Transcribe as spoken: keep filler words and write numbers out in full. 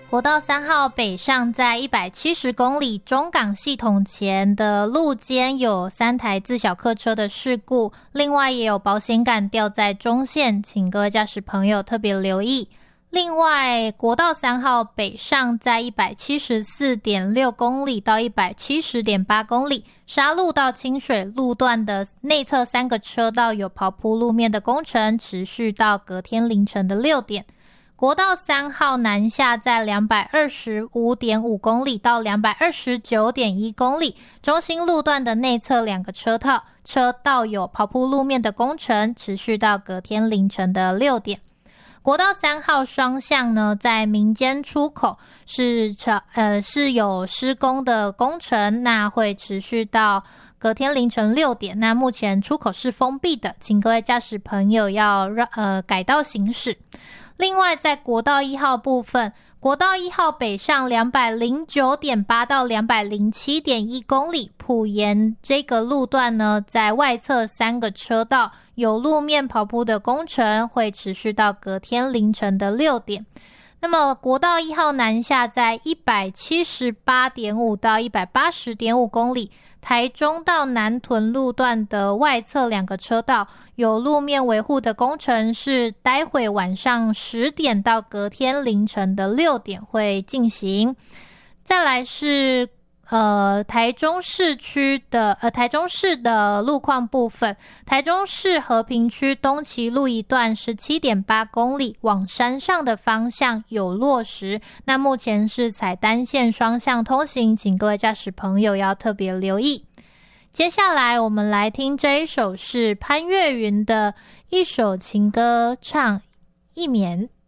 国道三号北上在一百七十公里中港系统前的路肩有三台自小客车的事故，另外也有保险杆掉在中线，请各位驾驶朋友特别留意。另外，国道三号北上在 一百七十四点六公里到 一百七十点八公里，沙鹿到清水路段的内侧三个车道有刨铺路面的工程，持续到隔天凌晨的六点。国道三号南下在 两百二十五点五公里到 两百二十九点一公里，中心路段的内侧两个车道车道有刨铺路面的工程，持续到隔天凌晨的六点。国道三号双向呢，在民间出口是呃是有施工的工程，那会持续到隔天凌晨六点。那目前出口是封闭的，请各位驾驶朋友要让呃改道行驶。另外，在国道一号部分，国道一号北上 两百零九点八到 两百零七点一公里，埔沿这个路段呢，在外侧三个车道有路面刨铺的工程，会持续到隔天凌晨的六点。那么国道一号南下在 一百七十八点五到 一百八十点五公里，台中到南屯路段的外侧两个车道有路面维护的工程，是待会晚上十点到隔天凌晨的六点会进行。再来是呃，台中市区的呃，台中市的路况部分，台中市和平区东旗路一段 十七点八公里往山上的方向有落石，那目前是采单线双向通行，请各位驾驶朋友要特别留意。接下来我们来听这一首是潘越云的一首情歌，唱一眠。